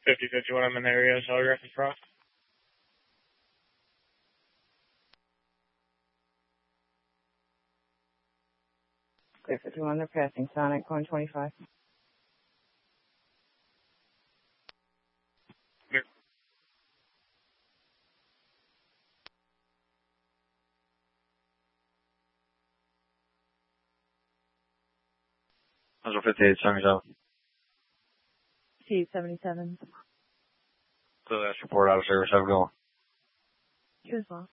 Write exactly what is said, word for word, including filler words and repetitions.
fifty fifty when I'm in the area, telegraph is crossed. Clear fifty-one, they're passing Sonic, going twenty-five. Clear. Central fifty-eight, seventy-seven. T seventy-seven. So that's report out of service. Have a good one. You as well.